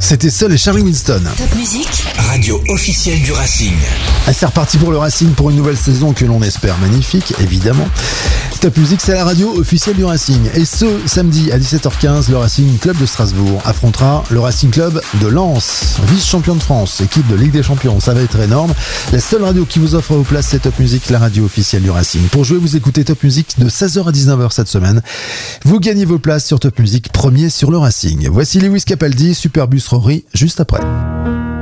C'était Seul et Charlie Winston. Top Musique, radio officielle du Racing. Et c'est reparti pour le Racing pour une nouvelle saison que l'on espère magnifique, évidemment. Top Musique, c'est la radio officielle du Racing. Et ce samedi à 17h15, le Racing Club de Strasbourg affrontera le Racing Club de Lens, vice-champion de France, équipe de Ligue des Champions. Ça va être énorme. La seule radio qui vous offre vos places, c'est Top Musique, la radio officielle du Racing. Pour jouer, vous écoutez Top Musique de 16h à 19h cette semaine. Vous gagnez vos places sur Top Musique, premier sur le Racing. Voici Lewis Capaldi, Superbus Rory, juste après.